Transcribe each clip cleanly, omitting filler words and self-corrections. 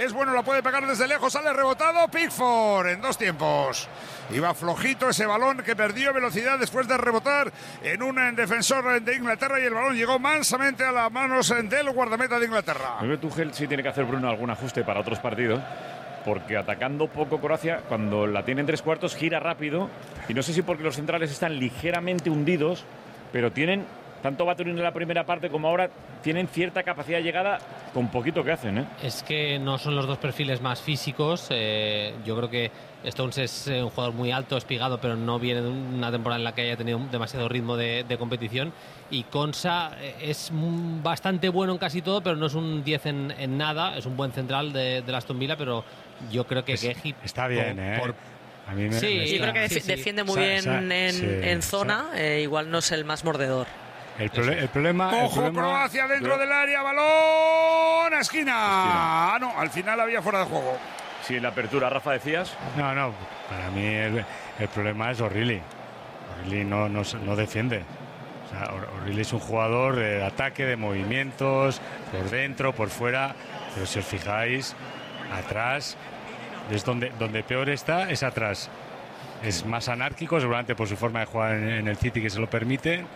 es bueno, la puede pegar desde lejos, sale rebotado Pickford en 2 tiempos. Iba flojito ese balón que perdió velocidad después de rebotar en un defensor de Inglaterra y el balón llegó mansamente a las manos del guardameta de Inglaterra. Creo que Tuchel sí tiene que hacer, Bruno, algún ajuste para otros partidos, porque atacando poco Croacia, cuando la tiene en 3/4 gira rápido, y no sé si porque los centrales están ligeramente hundidos, pero tienen, tanto Baturin en la primera parte como ahora, tienen cierta capacidad de llegada con poquito que hacen, ¿eh? Es que no son los dos perfiles más físicos. Yo creo que Stones es un jugador muy alto, espigado, pero no viene de una temporada en la que haya tenido demasiado ritmo de competición. Y Konsa es bastante bueno en casi todo, pero no es un 10 en nada. Es un buen central de Aston Villa, pero yo creo que Gehi está bien, a mí yo creo que defiende muy bien en zona. Igual no es el más mordedor. El problema... Croacia dentro del área, balón a esquina. No, al final había fuera de juego. Sí, en la apertura, Rafa, decías. No, para mí el problema es O'Reilly. O'Reilly no defiende. O sea, O'Reilly es un jugador de ataque, de movimientos, por dentro, por fuera, pero si os fijáis, atrás es donde peor está, es atrás. Es más anárquico, seguramente por su forma de jugar en el City, que se lo permite,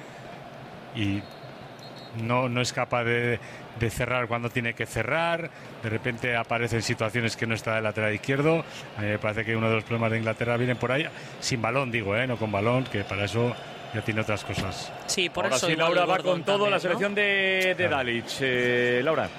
y no es capaz de cerrar cuando tiene que cerrar. De repente aparece en situaciones que no está del lateral izquierdo. A mí me parece que uno de los problemas de Inglaterra vienen por ahí, sin balón, digo, no con balón, que para eso ya tiene otras cosas. Sí, por ahora eso sí, Laura va con todo, también, la selección de Dalic. Laura.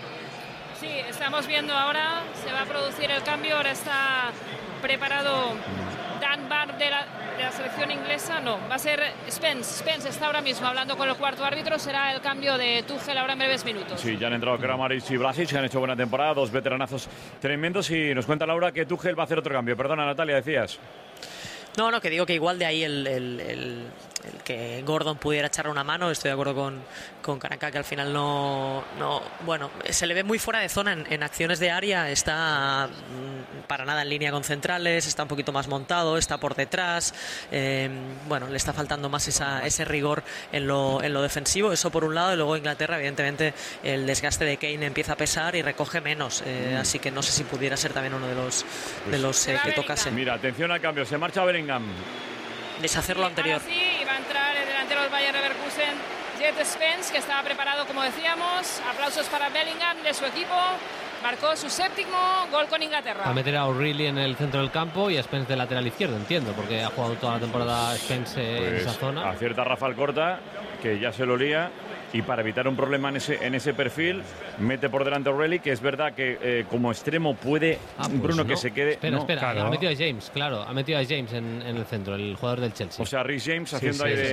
Sí, estamos viendo ahora, se va a producir el cambio, ahora está preparado Dan Barr de la selección inglesa, no, va a ser Spence. Spence está ahora mismo hablando con el cuarto árbitro, será el cambio de Tuchel ahora en breves minutos. Sí, ya han entrado Kramaric y Vlasic, que han hecho buena temporada, 2 veteranazos tremendos, y nos cuenta Laura que Tuchel va a hacer otro cambio. Perdona, Natalia, decías. No, que digo que igual de ahí el que Gordon pudiera echarle una mano. Estoy de acuerdo con Caracca, que al final no bueno, se le ve muy fuera de zona en acciones de área. Está para nada en línea con centrales, está un poquito más montado, está por detrás. Bueno, le está faltando más ese rigor en lo defensivo. Eso por un lado, y luego Inglaterra, evidentemente el desgaste de Kane empieza a pesar y recoge menos, así que no sé si pudiera ser también uno de los que tocase. Mira, atención al cambio, se marcha Bellingham. Deshacer lo anterior. Sí, iba a entrar el delantero del Bayer Leverkusen, Jet Spence, que estaba preparado, como decíamos. Aplausos para Bellingham, de su equipo. Marcó su 7º gol con Inglaterra. A meter a O'Reilly en el centro del campo y a Spence de lateral izquierdo, entiendo, porque ha jugado toda la temporada Spence en esa zona. Acierta Rafael Corta, que ya se lo lía, y para evitar un problema en ese perfil, mete por delante a O'Reilly, que es verdad que como extremo puede, Bruno, que se quede... Espera, claro. Ha metido a James, ha metido a James en el centro, el jugador del Chelsea. O sea, Rhys James haciendo ahí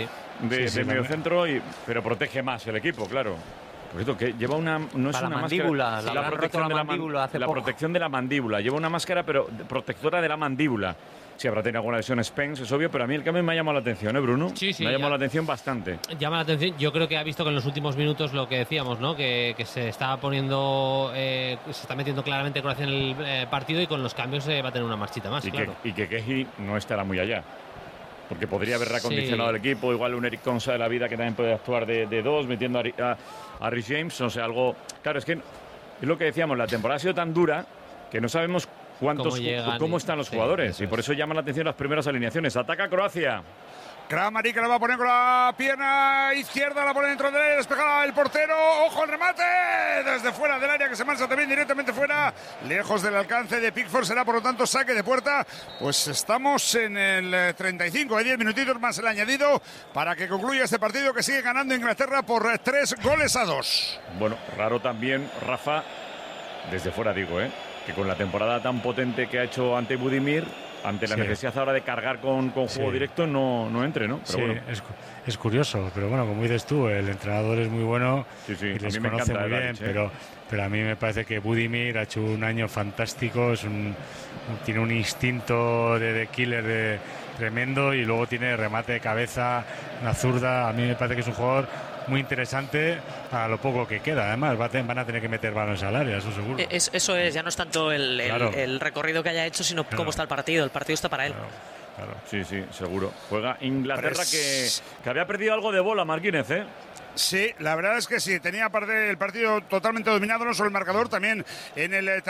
de medio centro, pero protege más el equipo, claro. Por cierto, que lleva una... No es para una mandíbula, máscara, la protección de la mandíbula hace poco. La protección de la mandíbula. Lleva una máscara, pero protectora de la mandíbula. Si habrá tenido alguna lesión Spence, es obvio, pero a mí el cambio me ha llamado la atención, Bruno? Sí, me ha llamado la atención bastante. Llama la atención. Yo creo que ha visto que en los últimos minutos lo que decíamos, ¿no? Que se está poniendo, se está metiendo claramente Croacia en el partido, y con los cambios va a tener una marchita más, claro. Y que Gehi no estará muy allá. Porque podría haber reacondicionado el equipo, igual un Eric Konsa de la vida, que también puede actuar de 2, metiendo a Rhys James, o sea, algo... Claro, es que es lo que decíamos, la temporada ha sido tan dura que no sabemos cómo están los jugadores, y por eso llama la atención las primeras alineaciones. Ataca Croacia. Kramaric la va a poner con la pierna izquierda, la pone dentro del área, despejada el portero, ojo el remate, desde fuera del área, que se marcha también directamente fuera, lejos del alcance de Pickford, será por lo tanto saque de puerta. Pues estamos en el 35, hay 10 minutitos más el añadido para que concluya este partido, que sigue ganando Inglaterra por 3-2. Bueno, raro también, Rafa, desde fuera digo, que con la temporada tan potente que ha hecho ante Budimir, ante la necesidad ahora de cargar con juego directo, no entre, ¿no? Pero bueno. Es curioso, pero bueno, como dices tú, el entrenador es muy bueno y les conoce muy bien, pero a mí me parece que Budimir ha hecho un año fantástico, tiene un instinto de killer tremendo, y luego tiene remate de cabeza, una zurda. A mí me parece que es un jugador muy interesante para lo poco que queda. Además, van a tener que meter balones al área, eso seguro. Eso es, ya no es tanto el recorrido que haya hecho, sino cómo está el partido. El partido está para él. Claro. Sí, seguro. Juega Inglaterra, que había perdido algo de bola, Marquínez, Sí, la verdad es que sí, tenía el partido totalmente dominado, no solo el marcador, también en el